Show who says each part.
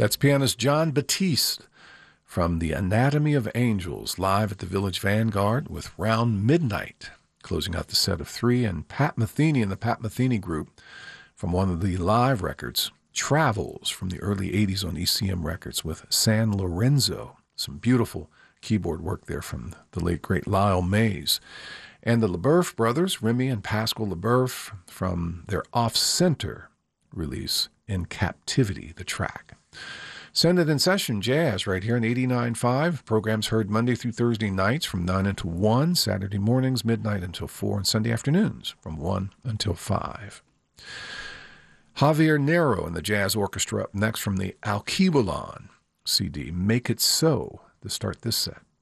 Speaker 1: That's pianist John Batiste from The Anatomy of Angels, live at the Village Vanguard with Round Midnight, closing out the set of three, and Pat Metheny and the Pat Metheny Group from one of the live records, Travels, from the early 80s on ECM Records with San Lorenzo. Some beautiful keyboard work there from the late, great Lyle Mays. And the LeBoeuf brothers, Remy and Pascal LeBoeuf, from their Off-Center release, In Captivity, the track. Send It in Session Jazz right here on 89.5. Programs heard Monday through Thursday nights from 9 until 1, Saturday mornings, midnight until 4, and Sunday afternoons from 1 until 5. Javier Nero and the Jazz Orchestra up next from the Alkebulan CD, Make It So, to start this set.